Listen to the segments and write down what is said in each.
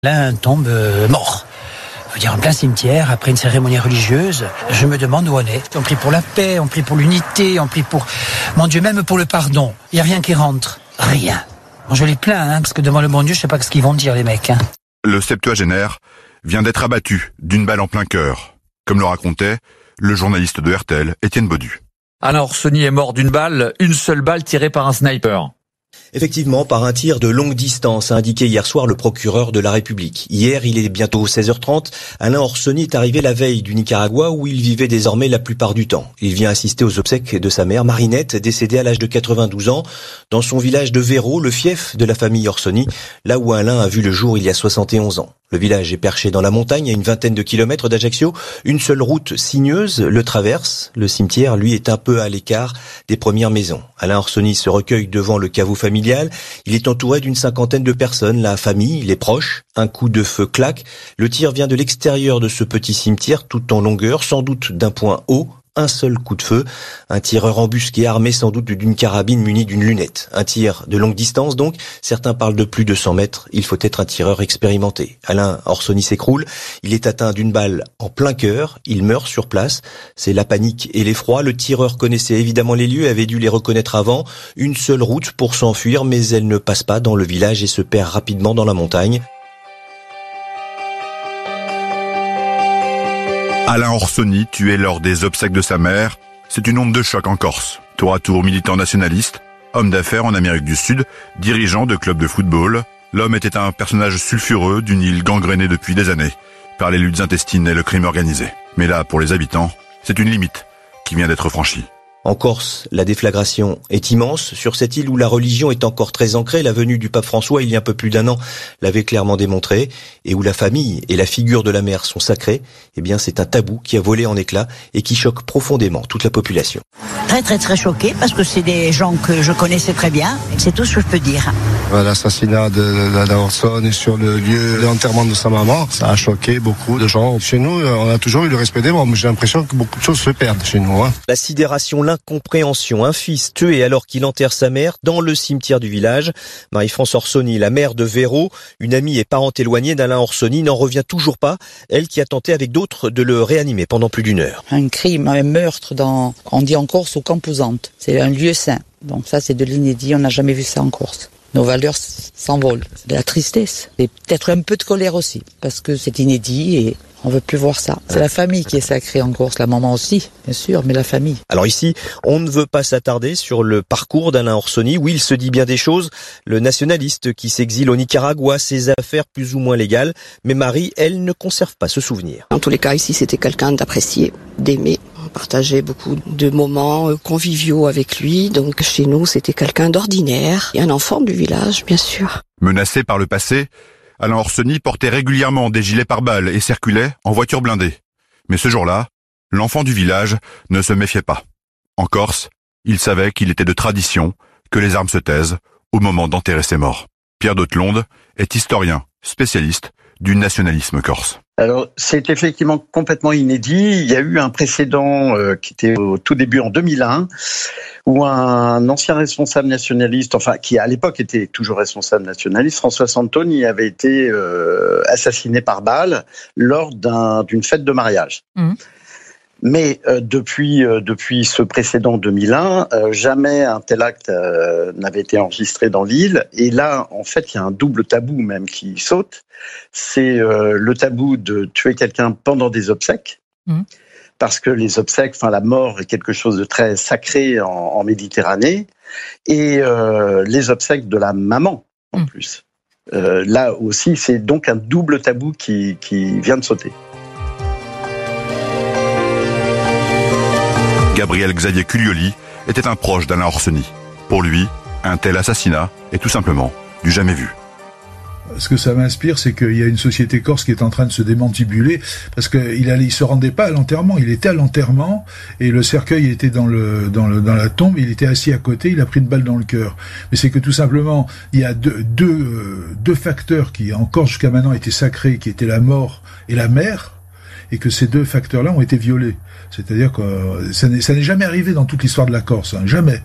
L'un tombe mort. Je veux dire, en plein cimetière, après une cérémonie religieuse, je me demande où on est. On prie pour la paix, on prie pour l'unité, on prie pour, mon Dieu, même pour le pardon. Il n'y a rien qui rentre. Rien. Bon, je les plains, parce que devant le bon Dieu, je sais pas ce qu'ils vont dire, les mecs. Le septuagénaire vient d'être abattu d'une balle en plein cœur, comme le racontait le journaliste de RTL, Étienne Baudu. Alain Orsoni est mort d'une balle, une seule balle tirée par un sniper. Effectivement, par un tir de longue distance, a indiqué hier soir le procureur de la République. Hier, il est bientôt 16h30. Alain Orsoni est arrivé la veille du Nicaragua où il vivait désormais la plupart du temps. Il vient assister aux obsèques de sa mère, Marinette, décédée à l'âge de 92 ans, dans son village de Véro, le fief de la famille Orsoni, là où Alain a vu le jour il y a 71 ans. Le village est perché dans la montagne, à une vingtaine de kilomètres d'Ajaccio. Une seule route sinueuse le traverse. Le cimetière, lui, est un peu à l'écart des premières maisons. Alain Orsoni se recueille devant le caveau familial. Il est entouré d'une cinquantaine de personnes, la famille, les proches. Un coup de feu claque. Le tir vient de l'extérieur de ce petit cimetière, tout en longueur, sans doute d'un point haut. Un seul coup de feu, un tireur embusqué armé sans doute d'une carabine munie d'une lunette. Un tir de longue distance donc, certains parlent de plus de 100 mètres, il faut être un tireur expérimenté. Alain Orsoni s'écroule, il est atteint d'une balle en plein cœur, il meurt sur place. C'est la panique et l'effroi, le tireur connaissait évidemment les lieux, avait dû les reconnaître avant. Une seule route pour s'enfuir, mais elle ne passe pas dans le village et se perd rapidement dans la montagne. Alain Orsoni, tué lors des obsèques de sa mère, c'est une onde de choc en Corse. Tour à tour militant nationaliste, homme d'affaires en Amérique du Sud, dirigeant de clubs de football, l'homme était un personnage sulfureux d'une île gangrénée depuis des années par les luttes intestines et le crime organisé. Mais là, pour les habitants, c'est une limite qui vient d'être franchie. En Corse, la déflagration est immense. Sur cette île où la religion est encore très ancrée, la venue du pape François il y a un peu plus d'un an l'avait clairement démontré, et où la famille et la figure de la mère sont sacrées, eh bien c'est un tabou qui a volé en éclats et qui choque profondément toute la population. Très très très choquée parce que c'est des gens que je connaissais très bien, c'est tout ce que je peux dire. L'assassinat d'Alain Orsoni sur le lieu d'enterrement de sa maman, ça a choqué beaucoup de gens. Chez nous, on a toujours eu le respect des morts, mais j'ai l'impression que beaucoup de choses se perdent chez nous. La sidération, l'incompréhension, un fils tué alors qu'il enterre sa mère dans le cimetière du village. Marie-France Orsoni, la mère de Véro, une amie et parente éloignée d'Alain Orsoni, n'en revient toujours pas. Elle qui a tenté avec d'autres de le réanimer pendant plus d'une heure. Un crime, un meurtre on dit en Corse, au Camposantes. C'est un lieu saint. Donc ça, c'est de l'inédit. On n'a jamais vu ça en Corse. Nos valeurs s'envolent. C'est de la tristesse. Et peut-être un peu de colère aussi. Parce que c'est inédit et on veut plus voir ça. C'est la famille qui est sacrée en Corse, la maman aussi, bien sûr, mais la famille. Alors ici, on ne veut pas s'attarder sur le parcours d'Alain Orsoni. Oui, il se dit bien des choses. Le nationaliste qui s'exile au Nicaragua, ses affaires plus ou moins légales. Mais Marie, elle ne conserve pas ce souvenir. En tous les cas, ici, c'était quelqu'un d'apprécié, d'aimé. On partageait beaucoup de moments conviviaux avec lui. Donc chez nous, c'était quelqu'un d'ordinaire. Et un enfant du village, bien sûr. Menacé par le passé, Alain Orsoni portait régulièrement des gilets pare-balles et circulait en voiture blindée. Mais ce jour-là, l'enfant du village ne se méfiait pas. En Corse, il savait qu'il était de tradition que les armes se taisent au moment d'enterrer ses morts. Pierre Dautelonde est historien, spécialiste du nationalisme corse. Alors, c'est effectivement complètement inédit. Il y a eu un précédent qui était au tout début en 2001, où un ancien responsable nationaliste, enfin qui à l'époque était toujours responsable nationaliste, François Santoni, avait été assassiné par balle lors d'une fête de mariage. Mais depuis ce précédent 2001, jamais un tel acte n'avait été enregistré dans l'île. Et là, en fait, il y a un double tabou même qui saute. C'est le tabou de tuer quelqu'un pendant des obsèques. Parce que les obsèques, enfin la mort est quelque chose de très sacré en Méditerranée. Et les obsèques de la maman, en plus. Là aussi, c'est donc un double tabou qui vient de sauter. Gabriel Xavier Culioli était un proche d'Alain Orsoni. Pour lui, un tel assassinat est tout simplement du jamais vu. Ce que ça m'inspire, c'est qu'il y a une société corse qui est en train de se démantibuler parce qu'il se rendait pas à l'enterrement. Il était à l'enterrement et le cercueil était dans la tombe. Il était assis à côté. Il a pris une balle dans le cœur. Mais c'est que tout simplement, il y a deux facteurs qui en Corse jusqu'à maintenant étaient sacrés, qui étaient la mort et la mère, et que ces deux facteurs-là ont été violés. C'est-à-dire que ça n'est jamais arrivé dans toute l'histoire de la Corse, jamais.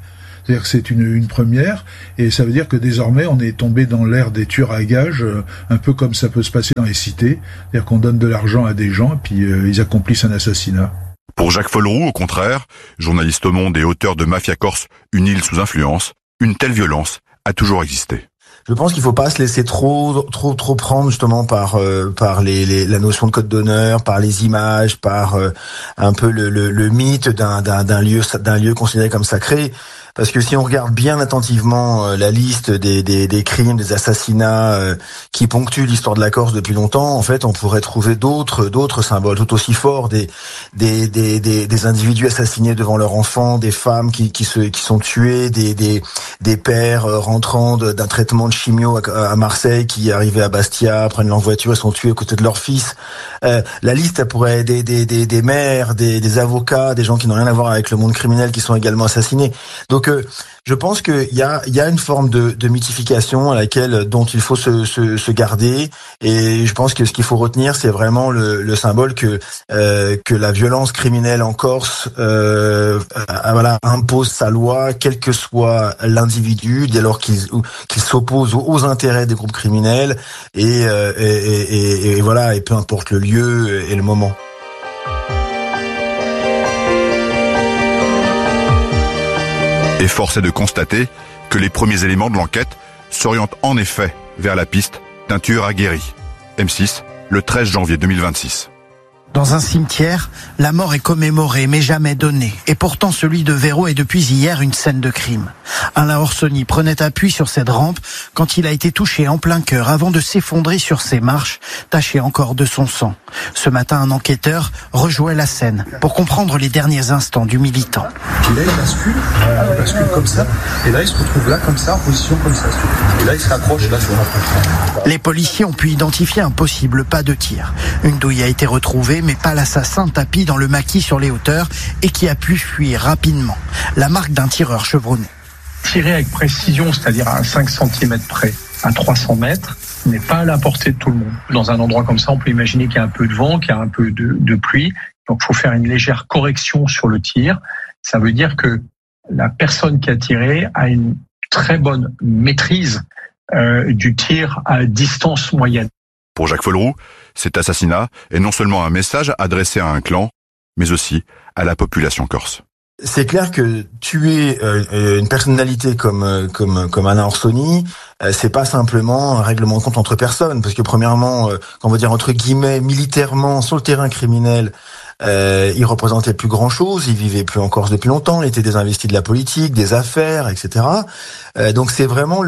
C'est-à-dire que c'est une première, et ça veut dire que désormais on est tombé dans l'ère des tueurs à gages, un peu comme ça peut se passer dans les cités. C'est-à-dire qu'on donne de l'argent à des gens et puis ils accomplissent un assassinat. Pour Jacques Folleroux, au contraire, journaliste au Monde et auteur de Mafia Corse, une île sous influence, une telle violence a toujours existé. Je pense qu'il faut pas se laisser trop prendre justement par la notion de code d'honneur, par les images, par un peu le mythe d'un lieu considéré comme sacré. Parce que si on regarde bien attentivement la liste des crimes, des assassinats qui ponctuent l'histoire de la Corse depuis longtemps, en fait, on pourrait trouver d'autres symboles tout aussi forts, des individus assassinés devant leurs enfants, des femmes qui sont tuées, des pères rentrant d'un traitement de chimio à Marseille qui arrivaient à Bastia, prennent leur voiture et sont tués à côté de leur fils. La liste, elle pourrait des mères, des avocats, des gens qui n'ont rien à voir avec le monde criminel qui sont également assassinés. Donc je pense qu'il y a une forme de mythification dont il faut se garder, et je pense que ce qu'il faut retenir, c'est vraiment le symbole que la violence criminelle en Corse impose sa loi, quel que soit l'individu, dès lors qu'il s'oppose aux intérêts des groupes criminels, et peu importe le lieu et le moment. Et force est de constater que les premiers éléments de l'enquête s'orientent en effet vers la piste d'un tueur aguerri. M6, le 13 janvier 2026. Dans un cimetière, la mort est commémorée mais jamais donnée. Et pourtant celui de Véro est depuis hier une scène de crime. Alain Orsoni prenait appui sur cette rampe quand il a été touché en plein cœur avant de s'effondrer sur ses marches, taché encore de son sang. Ce matin, un enquêteur rejouait la scène pour comprendre les derniers instants du militant. Et là, il bascule comme ça, et là, il se retrouve là, comme ça, en position comme ça. Et là, il se raccroche là sur la porte. Les policiers ont pu identifier un possible pas de tir. Une douille a été retrouvée, mais pas l'assassin tapi dans le maquis sur les hauteurs et qui a pu fuir rapidement. La marque d'un tireur chevronné. Tirer avec précision, c'est-à-dire à 5 cm près, à 300 mètres, n'est pas à la portée de tout le monde. Dans un endroit comme ça, on peut imaginer qu'il y a un peu de vent, qu'il y a un peu de pluie. Donc, il faut faire une légère correction sur le tir. Ça veut dire que la personne qui a tiré a une très bonne maîtrise du tir à distance moyenne. Pour Jacques Folleroux, cet assassinat est non seulement un message adressé à un clan, mais aussi à la population corse. C'est clair que tuer une personnalité comme Alain Orsoni, c'est pas simplement un règlement de compte entre personnes, parce que premièrement, on va dire entre guillemets, militairement, sur le terrain criminel, il représentait plus grand chose, il vivait plus en Corse depuis longtemps, il était désinvesti de la politique, des affaires, etc. Donc c'est vraiment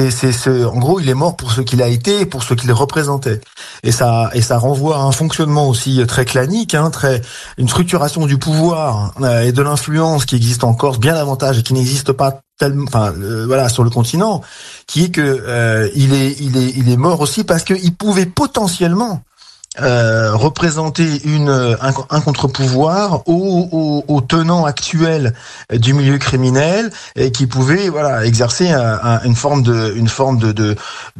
en gros, il est mort pour ce qu'il a été et pour ce qu'il représentait. Et ça renvoie à un fonctionnement aussi très clanique, une structuration du pouvoir et de l'influence qui existe en Corse bien davantage et qui n'existe pas sur le continent, qui est que il est mort aussi parce qu'il pouvait potentiellement représenter un contre-pouvoir au tenant actuel du milieu criminel, et qui pouvait exercer une forme de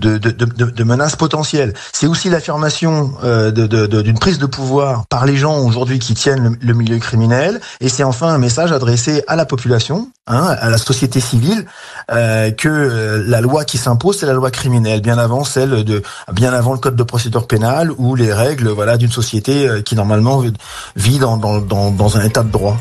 menace potentielle. C'est aussi l'affirmation d'une prise de pouvoir par les gens aujourd'hui qui tiennent le milieu criminel, et c'est enfin un message adressé à la population, à la société civile, que la loi qui s'impose, c'est la loi criminelle, bien avant le code de procédure pénale ou les règles d'une société qui normalement vit dans un état de droit.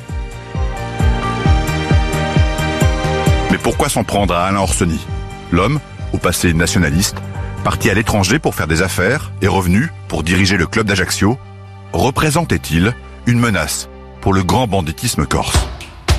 Mais pourquoi s'en prendre à Alain Orsoni? L'homme, au passé nationaliste, parti à l'étranger pour faire des affaires et revenu pour diriger le club d'Ajaccio, représentait-il une menace pour le grand banditisme corse?